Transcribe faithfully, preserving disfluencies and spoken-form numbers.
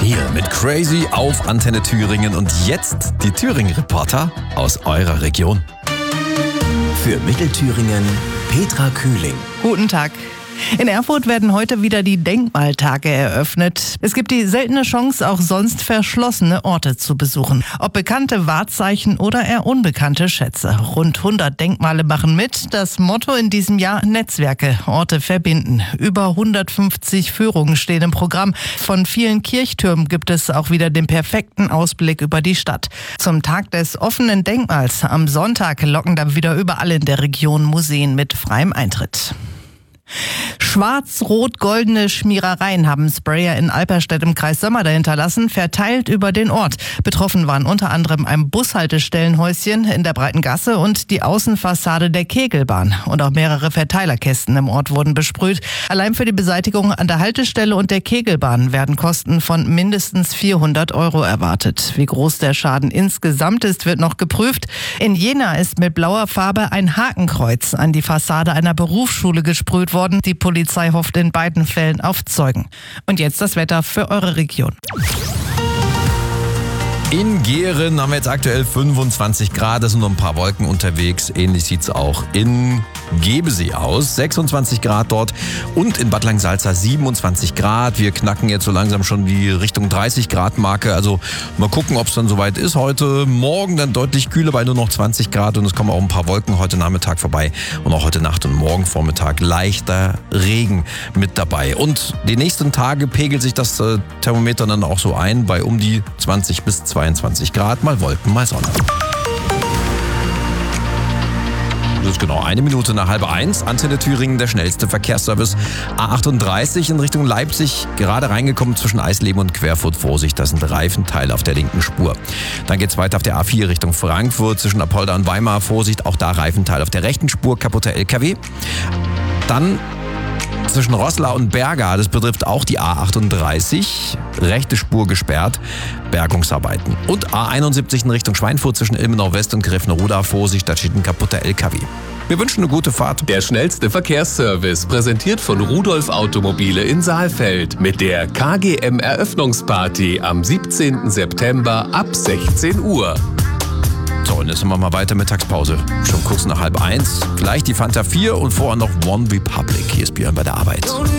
Hier mit Crazy auf Antenne Thüringen und jetzt die Thüringen-Reporter aus eurer Region. Für Mittelthüringen Petra Kühling. Guten Tag. In Erfurt werden heute wieder die Denkmaltage eröffnet. Es gibt die seltene Chance, auch sonst verschlossene Orte zu besuchen. Ob bekannte Wahrzeichen oder eher unbekannte Schätze. Rund hundert Denkmale machen mit. Das Motto in diesem Jahr: Netzwerke, Orte verbinden. Über hundertfünfzig Führungen stehen im Programm. Von vielen Kirchtürmen gibt es auch wieder den perfekten Ausblick über die Stadt. Zum Tag des offenen Denkmals am Sonntag locken dann wieder überall in der Region Museen mit freiem Eintritt. Schwarz-rot-goldene Schmierereien haben Sprayer in Alperstedt im Kreis Sömmerda hinterlassen, verteilt über den Ort. Betroffen waren unter anderem ein Bushaltestellenhäuschen in der Breiten Gasse und die Außenfassade der Kegelbahn. Und auch mehrere Verteilerkästen im Ort wurden besprüht. Allein für die Beseitigung an der Haltestelle und der Kegelbahn werden Kosten von mindestens vierhundert Euro erwartet. Wie groß der Schaden insgesamt ist, wird noch geprüft. In Jena ist mit blauer Farbe ein Hakenkreuz an die Fassade einer Berufsschule gesprüht worden. Die Polizei hofft in beiden Fällen auf Zeugen. Und jetzt das Wetter für eure Region. In Gehren haben wir jetzt aktuell fünfundzwanzig Grad, es sind noch ein paar Wolken unterwegs. Ähnlich sieht es auch in Gebesee aus, sechsundzwanzig Grad dort und in Bad Langensalza siebenundzwanzig Grad. Wir knacken jetzt so langsam schon die Richtung dreißig Grad Marke, also mal gucken, ob es dann soweit ist. Heute Morgen dann deutlich kühler bei nur noch zwanzig Grad und es kommen auch ein paar Wolken heute Nachmittag vorbei und auch heute Nacht und morgen Vormittag leichter Regen mit dabei. Und die nächsten Tage pegelt sich das äh, Thermometer dann auch so ein bei um die zwanzig bis zweiundzwanzig Grad, mal Wolken, mal Sonne. Das ist genau eine Minute nach halb eins. Antenne Thüringen, der schnellste Verkehrsservice. A achtunddreißig in Richtung Leipzig, gerade reingekommen zwischen Eisleben und Querfurt. Vorsicht, das sind Reifenteile auf der linken Spur. Dann geht's weiter auf der A vier Richtung Frankfurt, zwischen Apolda und Weimar. Vorsicht, auch da Reifenteil auf der rechten Spur, kaputter L K W. Dann zwischen Roßla und Berga, das betrifft auch die A achtunddreißig, rechte Spur gesperrt, Bergungsarbeiten. Und A einundsiebzig in Richtung Schweinfurt zwischen Ilmenau West und Grevenroda, Vorsicht, da steht ein kaputter L K W. Wir wünschen eine gute Fahrt. Der schnellste Verkehrsservice, präsentiert von Rudolf Automobile in Saalfeld mit der K G M Eröffnungsparty am siebzehnten September ab sechzehn Uhr. So, und jetzt machen wir mal weiter, Mittagspause. Schon kurz nach halb eins. Gleich die Fanta vier und vorher noch One Republic. Hier ist Björn bei der Arbeit.